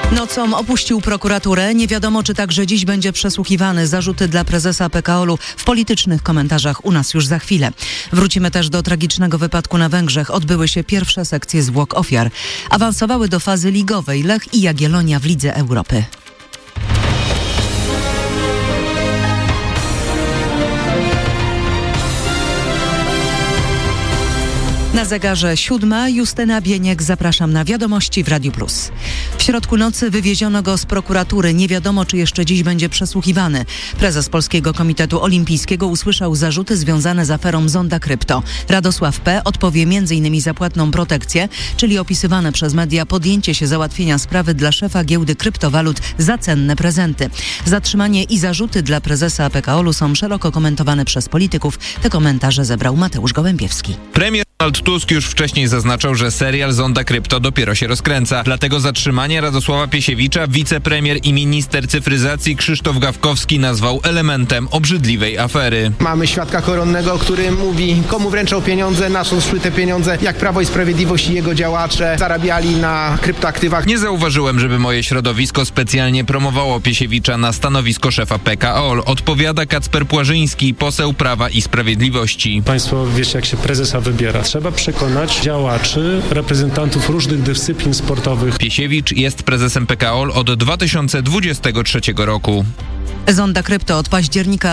Nocą opuścił prokuraturę. Nie wiadomo, czy także dziś będzie przesłuchiwany. Zarzuty dla prezesa PKOL-u w politycznych komentarzach u nas już za chwilę. Wrócimy też do tragicznego wypadku na Węgrzech. Odbyły się pierwsze sekcje zwłok ofiar. Awansowały do fazy ligowej Lech i Jagiellonia w Lidze Europy. Na zegarze 7:00, Justyna Bieniek, zapraszam na wiadomości w Radiu Plus. W środku nocy wywieziono go z prokuratury. Nie wiadomo, czy jeszcze dziś będzie przesłuchiwany. Prezes Polskiego Komitetu Olimpijskiego usłyszał zarzuty związane z aferą Zonda Krypto. Radosław P. odpowie m.in. za płatną protekcję, czyli opisywane przez media podjęcie się załatwienia sprawy dla szefa giełdy kryptowalut za cenne prezenty. Zatrzymanie i zarzuty dla prezesa PKOL-u są szeroko komentowane przez polityków. Te komentarze zebrał Mateusz Gołębiewski. Premier Donald Tusk już wcześniej zaznaczał, że serial Zonda Krypto dopiero się rozkręca. Dlatego zatrzymanie Radosława Piesiewicza wicepremier i minister cyfryzacji Krzysztof Gawkowski nazwał elementem obrzydliwej afery. Mamy świadka koronnego, który mówi, komu wręczał pieniądze, na co szły te pieniądze, jak Prawo i Sprawiedliwość i jego działacze zarabiali na kryptoaktywach. Nie zauważyłem, żeby moje środowisko specjalnie promowało Piesiewicza na stanowisko szefa PKOL, odpowiada Kacper Płażyński, poseł Prawa i Sprawiedliwości. Państwo wiecie, jak się prezesa wybiera. Trzeba przekonać działaczy, reprezentantów różnych dyscyplin sportowych. Piesiewicz jest prezesem PKOL od 2023 roku. Zonda Krypto od października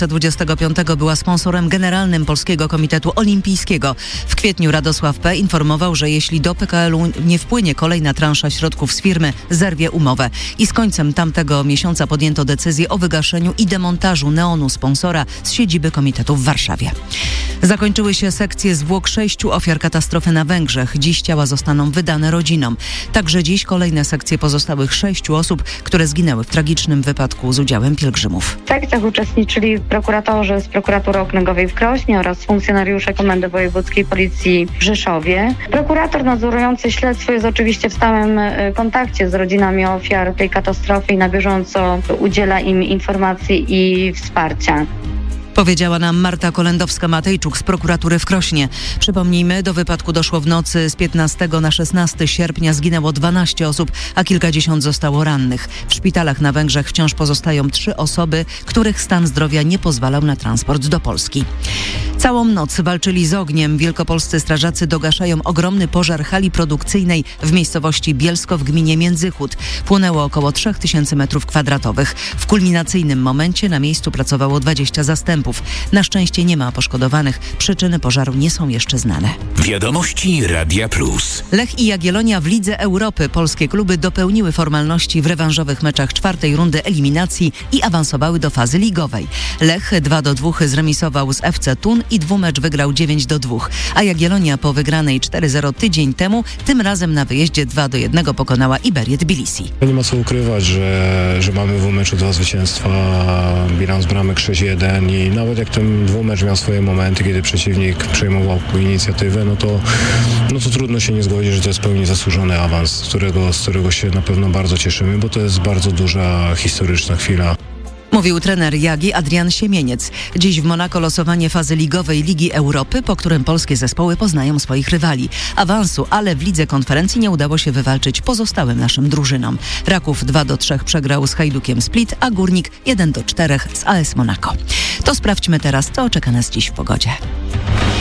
2025 była sponsorem generalnym Polskiego Komitetu Olimpijskiego. W kwietniu Radosław P. informował, że jeśli do PKL-u nie wpłynie kolejna transza środków z firmy, zerwie umowę. I z końcem tamtego miesiąca podjęto decyzję o wygaszeniu i demontażu neonu sponsora z siedziby komitetu w Warszawie. Zakończyły się sekcje zwłok 6 ofiar katastrofy na Węgrzech. Dziś ciała zostaną wydane rodzinom. Także dziś kolejne sekcje pozostałych 6 osób, które zginęły w tragicznym wypadku z udziałem pielgrzymów. W sekcjach uczestniczyli prokuratorzy z Prokuratury Okręgowej w Krośnie oraz funkcjonariusze Komendy Wojewódzkiej Policji w Rzeszowie. Prokurator nadzorujący śledztwo jest oczywiście w stałym kontakcie z rodzinami ofiar tej katastrofy i na bieżąco udziela im informacji i wsparcia. Powiedziała nam Marta Kolendowska-Matejczuk z prokuratury w Krośnie. Przypomnijmy, do wypadku doszło w nocy z 15 na 16 sierpnia. Zginęło 12 osób, a kilkadziesiąt zostało rannych. W szpitalach na Węgrzech wciąż pozostają 3 osoby, których stan zdrowia nie pozwalał na transport do Polski. Całą noc walczyli z ogniem. Wielkopolscy strażacy dogaszają ogromny pożar hali produkcyjnej w miejscowości Bielsko w gminie Międzychód. Płonęło około 3000 m2. W kulminacyjnym momencie na miejscu pracowało 20 zastępów. Na szczęście nie ma poszkodowanych. Przyczyny pożaru nie są jeszcze znane. Wiadomości Radia Plus. Lech i Jagiellonia w Lidze Europy. Polskie kluby dopełniły formalności w rewanżowych meczach 4. rundy eliminacji i awansowały do fazy ligowej. Lech 2-2 zremisował z FC Thun i dwumecz wygrał 9-2, a Jagiellonia po wygranej 4-0 tydzień temu, tym razem na wyjeździe 2-1 pokonała Iberię Tbilisi. Nie ma co ukrywać, że mamy w meczu 2 zwycięstwa, bilans bramek 6-1 i nawet jak ten dwumecz miał swoje momenty, kiedy przeciwnik przejmował inicjatywę, no to trudno się nie zgodzić, że to jest pełni zasłużony awans, z którego się na pewno bardzo cieszymy, bo to jest bardzo duża, historyczna chwila. Mówił trener Jagi Adrian Siemieniec. Dziś w Monako losowanie fazy ligowej Ligi Europy, po którym polskie zespoły poznają swoich rywali. Awansu, ale w Lidze Konferencji nie udało się wywalczyć pozostałym naszym drużynom. Raków 2-3 przegrał z Hajdukiem Split, a Górnik 1-4 z AS Monako. To sprawdźmy teraz, co czeka nas dziś w pogodzie.